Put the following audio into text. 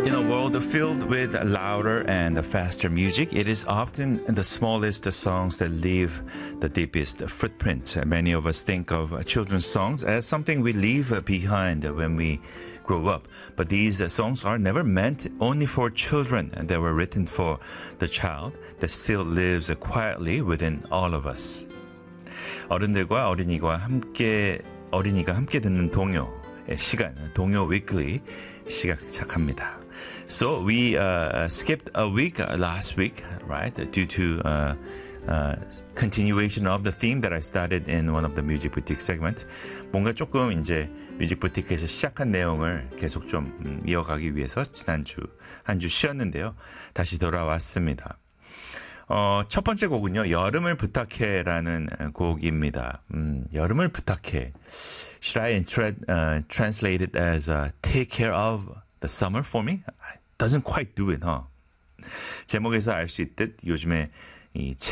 In a world filled with louder and faster music, it is often the smallest songs that leave the deepest footprint. Many of us think of children's songs as something we leave behind when we grow up. But these songs are never meant only for children. They were written for the child that still lives quietly within all of us. 어른들과 어린이가 함께 듣는 동요의 시간, 동요 위클리 시작합니다. So we skipped a week last week, right? Due to continuation of the theme that I started in one of the Music Boutique segment. 뭔가 조금 이제 뮤직 부티크에서 시작한 내용을 계속 좀 이어가기 위해서 지난주 한 주 쉬었는데요. 다시 돌아왔습니다. 첫 번째 곡은요, 여름을 부탁해라는 곡입니다. 여름을 부탁해. Should I translate it as take care of the summer for me? Doesn't quite do it, huh? 제목에서 알 수 있듯 요즘에 이